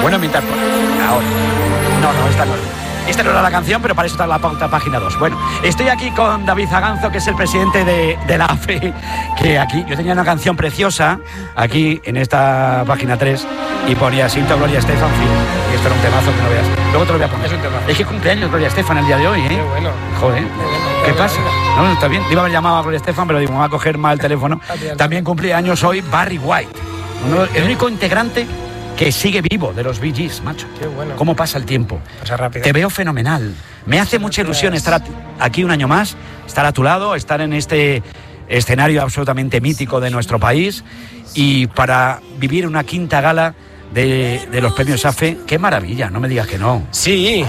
Bueno, mientras... Ahora. No, esta no. Esta no era la canción, pero para eso está la pauta, página 2. Bueno, estoy aquí con David Zaganzo, que es el presidente de la AFE, que aquí, yo tenía una canción preciosa, aquí en esta página 3, y ponía Sinto Gloria Estefan, y esto era un temazo que no veas. Luego te lo voy a poner. Es un temazo. Es que cumpleaños Gloria Estefan el día de hoy, ¿eh? Qué bueno. Joder, ¿qué pasa? No, está bien. Iba a haber llamado a Gloria Estefan, pero digo, me va a coger mal el teléfono. También cumple años hoy Barry White, el único integrante que sigue vivo de los Bee Gees, macho. Qué bueno. ¿Cómo pasa el tiempo? Pasa rápido. Te veo fenomenal. Me hace mucha ilusión estar aquí un año más, estar a tu lado, estar en este escenario absolutamente mítico de nuestro país y para vivir una quinta gala de los premios AFE. ¡Qué maravilla! No me digas que no. Sí,